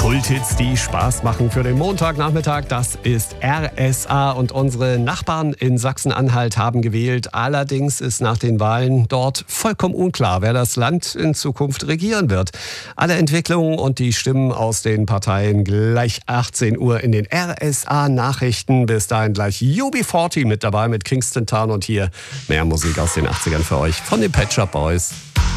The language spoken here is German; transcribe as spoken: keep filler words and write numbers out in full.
Kulthits, die Spaß machen für den Montagnachmittag. Das ist R S A und unsere Nachbarn in Sachsen-Anhalt haben gewählt. Allerdings ist nach den Wahlen dort vollkommen unklar, wer das Land in Zukunft regieren wird. Alle Entwicklungen und die Stimmen aus den Parteien gleich achtzehn Uhr in den R S A-Nachrichten. Bis dahin gleich U B vierzig mit dabei mit Kingston Town und hier mehr Musik aus den achtzigern für euch von den Pet Shop Boys.